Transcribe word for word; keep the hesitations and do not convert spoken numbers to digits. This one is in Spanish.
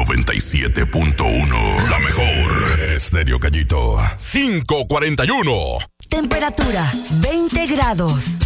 noventa y siete punto uno. La mejor. Estéreo Gallito. cinco cuarenta y uno. Temperatura veinte grados.